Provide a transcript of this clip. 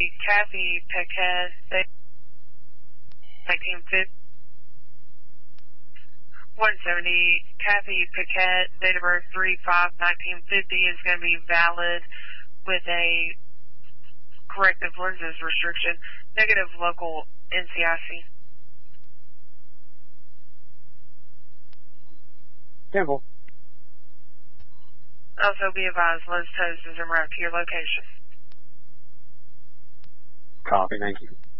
Kathy Paquette, 1950. 170, Kathy Paquette, date of birth 3/5/1950, is going to be valid with a corrective lenses restriction, negative local NCIC. Temple. Also be advised, Liz Toast is en route to your location. Copy, thank you.